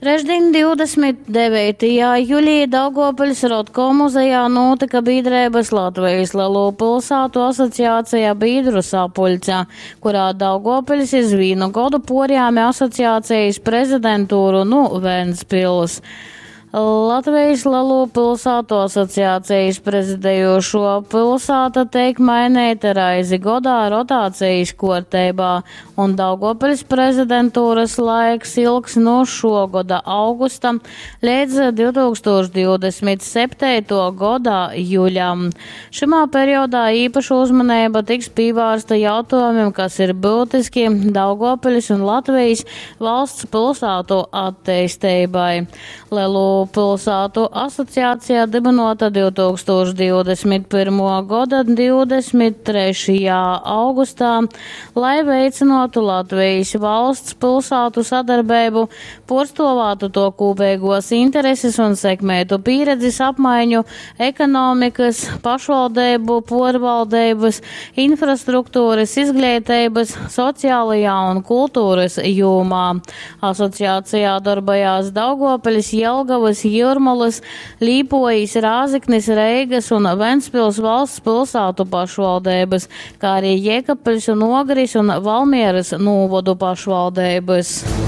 Trešdien 29. jūlijā Daugavpils Rotko muzejā notika biedrības Latvijas Lielo pilsētu asociācijā biedru sapulce, kurā Daugavpils iz vienu godu porjāmi asociācijas prezidentūru no Ventspils. Latvijas Lielo pilsētu asociācijas prezidējošo pilsāta teik mainīta raizi godā rotācijas kārtībā, un Daugavpils prezidentūras laiks ilgs no šogoda augusta līdz 2027. godā jūļam. Šimā periodā īpaša uzmanība tiks pievērsta jautājumiem, kas ir būtiski Daugavpils un Latvijas valsts pilsētu attīstībai. Lielo pilsētu asociācijā dibinota 2021. gada 23. augustā, lai veicinātu Latvijas valsts pilsētu sadarbību, porstovātu to kopīgos intereses un sekmētu pieredzes apmaiņu ekonomikas, pašvaldību, porvaldības, infrastruktūras, izglītības, sociālajā un kultūras jomā. Asociācijā darbojās Daugavpils, Jelgavas, Jūrmalas, Līpojas, Rāziknis, Reigas un Ventspils valsts pilsētu pašvaldības, kā arī Jēkabpils un Ogris un Valmieras novadu pašvaldības.